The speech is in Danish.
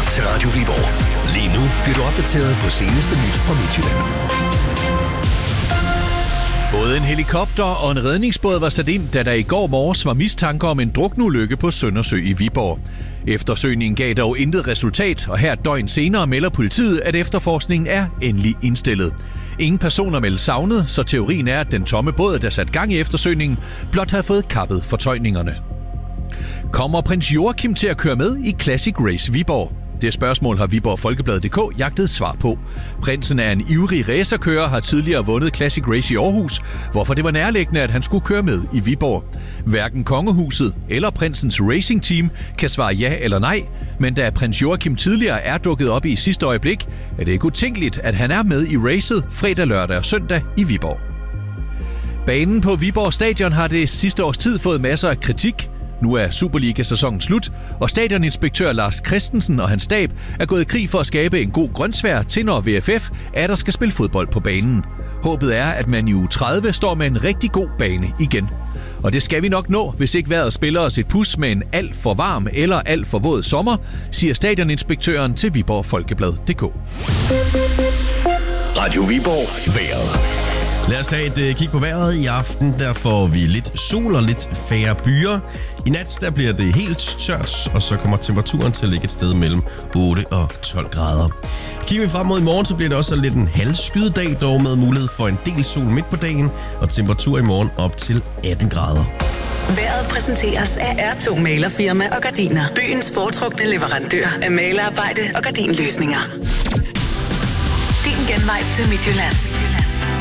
til Radio Viborg. Lige nu bliver du opdateret på seneste nyt fra Midtjylland. Både en helikopter og en redningsbåd var sat ind, da der i går morges var mistanke om en drukneulykke på Søndersø i Viborg. Eftersøgningen gav dog intet resultat, og her et døgn senere melder politiet, at efterforskningen er endelig indstillet. Ingen personer meldes savnet, så teorien er, at den tomme båd, der sat gang i eftersøgningen, blot havde fået kappet fortøjningerne. Kommer prins Joachim til at køre med i Classic Race Viborg? Det spørgsmål har Viborg Folkeblad.dk jagtet svar på. Prinsen er en ivrig racerkører, har tidligere vundet Classic Race i Aarhus, hvorfor det var nærliggende, at han skulle køre med i Viborg. Hverken kongehuset eller prinsens racingteam kan svare ja eller nej, men da prins Joachim tidligere er dukket op i sidste øjeblik, er det ikke utænkeligt, at han er med i racet fredag, lørdag og søndag i Viborg. Banen på Viborg Stadion har det sidste års tid fået masser af kritik. Nu er Superliga-sæsonen slut, og stadioninspektør Lars Christensen og hans stab er gået i krig for at skabe en god grønsvær til, når VFF er der skal spille fodbold på banen. Håbet er, at man i uge 30 står med en rigtig god bane igen. Og det skal vi nok nå, hvis ikke vejret spiller os et pus med en alt for varm eller alt for våd sommer, siger stadioninspektøren til Viborg Folkeblad.dk. Radio Viborg vejret. Lad os tage et kig på vejret. I aften der får vi lidt sol og lidt færre byer. I nat der bliver det helt tørt, og så kommer temperaturen til at ligge et sted mellem 8 og 12 grader. Kigger vi frem mod i morgen, så bliver det også lidt en halvskyet dag, dog med mulighed for en del sol midt på dagen, og temperatur i morgen op til 18 grader. Vejret præsenteres af R2 Malerfirma og Gardiner. Byens foretrukne leverandør af malerarbejde og gardinløsninger. Din genvej til Midtjylland.